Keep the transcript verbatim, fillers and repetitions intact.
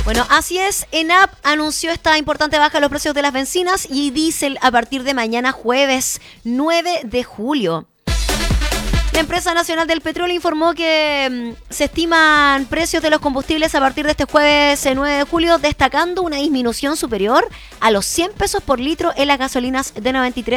Bueno, así es, ENAP anunció esta importante baja en los precios de las bencinas y diésel a partir de mañana jueves nueve de julio. La Empresa Nacional del Petróleo informó que mmm, se estiman precios de los combustibles a partir de este jueves nueve de julio, destacando una disminución superior a los cien pesos por litro en las gasolinas de noventa y tres